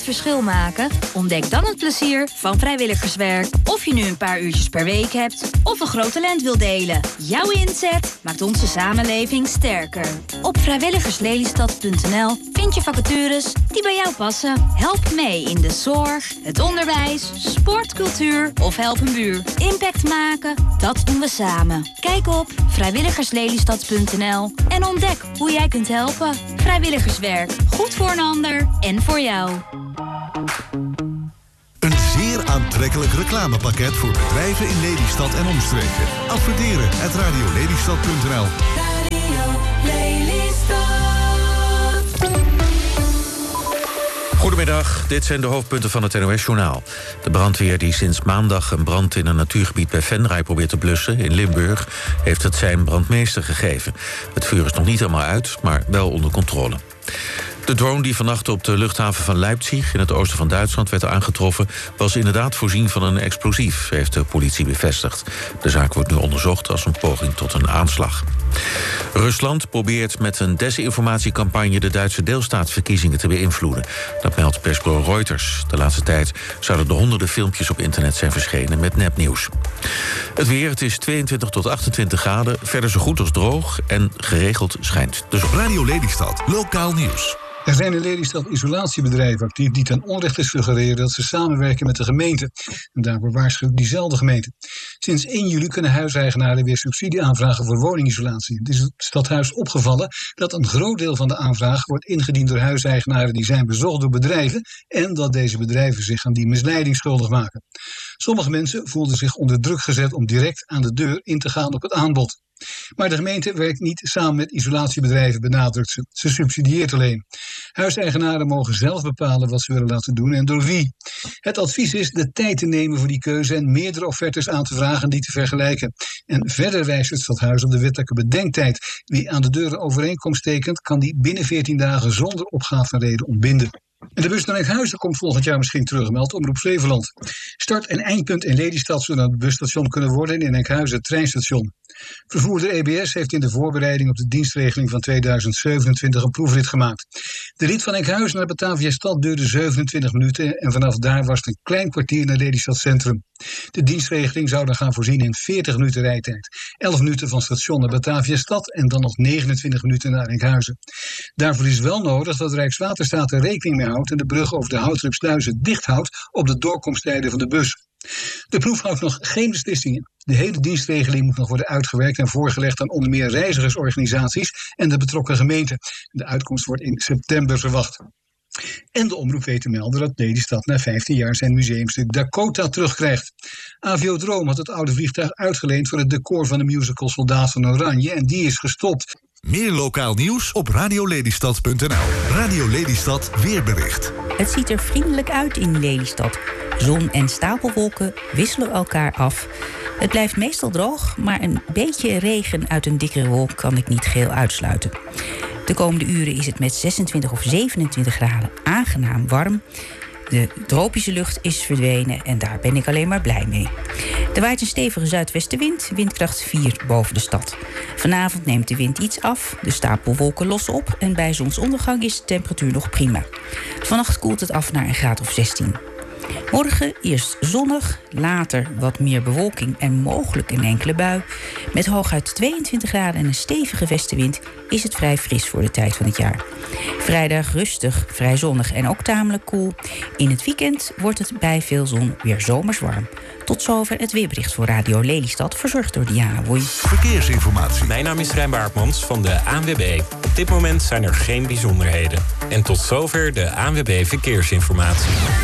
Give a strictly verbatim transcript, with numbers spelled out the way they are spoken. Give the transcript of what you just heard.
het verschil maken? Ontdek dan het plezier van vrijwilligerswerk. Of je nu een paar uurtjes per week hebt of een groot talent wil delen. Jouw inzet maakt onze samenleving sterker. Op vrijwilligerslelystad punt n l vind je vacatures die bij jou passen. Help mee in de zorg, het onderwijs, sport, cultuur of help een buur. Impact maken, dat doen we samen. Kijk op vrijwilligerslelystad punt n l en ontdek hoe jij kunt helpen. Vrijwilligerswerk, goed voor een ander en voor jou. Een zeer aantrekkelijk reclamepakket voor bedrijven in Lelystad en omstreken. Adverteren at radio lelystad punt n l. Radio Lelystad. Goedemiddag, dit zijn de hoofdpunten van het N O S-journaal. De brandweer die sinds maandag een brand in een natuurgebied bij Venray probeert te blussen in Limburg, heeft het zijn brandmeester gegeven. Het vuur is nog niet helemaal uit, maar wel onder controle. De drone die vannacht op de luchthaven van Leipzig in het oosten van Duitsland werd aangetroffen, was inderdaad voorzien van een explosief, heeft de politie bevestigd. De zaak wordt nu onderzocht als een poging tot een aanslag. Rusland probeert met een desinformatiecampagne de Duitse deelstaatsverkiezingen te beïnvloeden. Dat meldt persbureau Reuters. De laatste tijd zouden er honderden filmpjes op internet zijn verschenen met nepnieuws. Het weer, het is tweeëntwintig tot achtentwintig graden, verder zo goed als droog en geregeld schijnt de zon. Radio Lelystad, lokaal nieuws. Er zijn in Lelystad isolatiebedrijven actief die ten onrechte suggereren dat ze samenwerken met de gemeente. En daarvoor waarschuwt diezelfde gemeente. Sinds één juli kunnen huiseigenaren weer subsidie aanvragen voor woningisolatie. Het is het stadhuis opgevallen dat een groot deel van de aanvragen wordt ingediend door huiseigenaren die zijn bezocht door bedrijven en dat deze bedrijven zich aan die misleiding schuldig maken. Sommige mensen voelden zich onder druk gezet om direct aan de deur in te gaan op het aanbod. Maar de gemeente werkt niet samen met isolatiebedrijven, benadrukt ze. Ze subsidieert alleen. Huiseigenaren mogen zelf bepalen wat ze willen laten doen en door wie. Het advies is de tijd te nemen voor die keuze en meerdere offertes aan te vragen en die te vergelijken. En verder wijst het stadhuis op de wettelijke bedenktijd. Wie aan de deur een overeenkomst tekent, kan die binnen veertien dagen zonder opgavenreden ontbinden. En de bus naar Enkhuizen komt volgend jaar misschien terug, meldt Omroep Flevoland. Start- en eindpunt in Lelystad zullen het busstation kunnen worden en in Enkhuizen het treinstation. Vervoerder E B S heeft in de voorbereiding op de dienstregeling van tweeduizend zevenentwintig een proefrit gemaakt. De rit van Enkhuizen naar Bataviastad duurde zevenentwintig minuten en vanaf daar was het een klein kwartier naar Lelystad Centrum. De dienstregeling zou dan gaan voorzien in veertig minuten rijtijd. elf minuten van station naar Bataviastad en dan nog negenentwintig minuten naar Enkhuizen. Daarvoor is wel nodig dat Rijkswaterstaat er rekening mee houdt en de brug over de Houtrupsluizen dicht houdt op de doorkomsttijden van de bus. De proef houdt nog geen beslissingen. De hele dienstregeling moet nog worden uitgewerkt en voorgelegd aan onder meer reizigersorganisaties en de betrokken gemeente. De uitkomst wordt in september verwacht. En de omroep weet te melden dat Lelystad na vijftien jaar zijn museumstuk Dakota terugkrijgt. Aviodroom had het oude vliegtuig uitgeleend voor het decor van de musical Soldaat van Oranje en die is gestopt. Meer lokaal nieuws op radio lelystad punt n l. Radio Lelystad weerbericht. Het ziet er vriendelijk uit in Lelystad. Zon en stapelwolken wisselen elkaar af. Het blijft meestal droog, maar een beetje regen uit een dikkere wolk kan ik niet geheel uitsluiten. De komende uren is het met zesentwintig of zevenentwintig graden aangenaam warm. De tropische lucht is verdwenen en daar ben ik alleen maar blij mee. Er waait een stevige zuidwestenwind, windkracht vier boven de stad. Vanavond neemt de wind iets af, de stapelwolken lossen op en bij zonsondergang is de temperatuur nog prima. Vannacht koelt het af naar een graad of zestien. Morgen eerst zonnig, later wat meer bewolking en mogelijk een enkele bui. Met hooguit tweeëntwintig graden en een stevige westenwind is het vrij fris voor de tijd van het jaar. Vrijdag rustig, vrij zonnig en ook tamelijk koel. In het weekend wordt het bij veel zon weer zomers warm. Tot zover het weerbericht voor Radio Lelystad, verzorgd door Diana Woei. Verkeersinformatie. Mijn naam is Rijn Baartmans van de A N W B. Op dit moment zijn er geen bijzonderheden. En tot zover de A N W B Verkeersinformatie.